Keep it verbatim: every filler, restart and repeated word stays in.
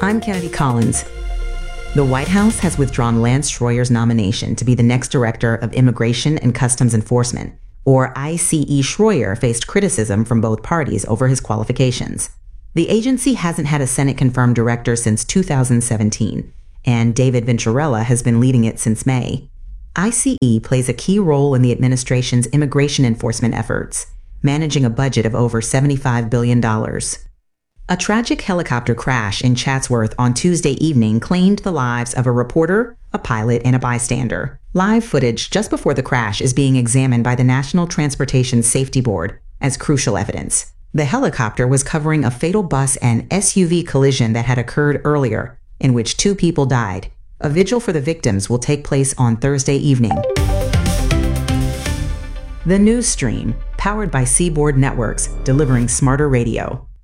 I'm Kennedy Collins. The White House has withdrawn Lance Schroyer's nomination to be the next Director of Immigration and Customs Enforcement, or I C E. Schroyer faced criticism from both parties over his qualifications. The agency hasn't had a Senate-confirmed director since two thousand seventeen, and David Venturella has been leading it since May. I C E plays a key role in the administration's immigration enforcement efforts, managing a budget of over seventy-five billion dollars. A tragic helicopter crash in Chatsworth on Tuesday evening claimed the lives of a reporter, a pilot, and a bystander. Live footage just before the crash is being examined by the National Transportation Safety Board as crucial evidence. The helicopter was covering a fatal bus and S U V collision that had occurred earlier, in which two people died. A vigil for the victims will take place on Thursday evening. The News Stream, powered by Seaboard Networks, delivering smarter radio.